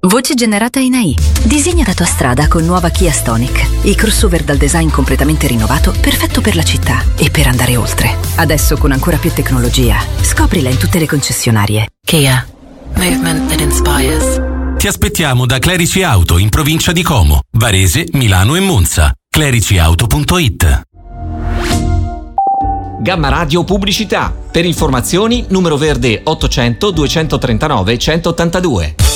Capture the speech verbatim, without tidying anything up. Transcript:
Voce generata in A I. Disegna la tua strada con nuova Kia Stonic. Il crossover dal design completamente rinnovato, perfetto per la città e per andare oltre. Adesso con ancora più tecnologia. Scoprila in tutte le concessionarie. Kia. Movement that inspires. Ti aspettiamo da Clerici Auto in provincia di Como, Varese, Milano e Monza. clerici auto punto it. Gamma Radio Pubblicità. Per informazioni numero verde ottocento duecentotrentanove centottantadue.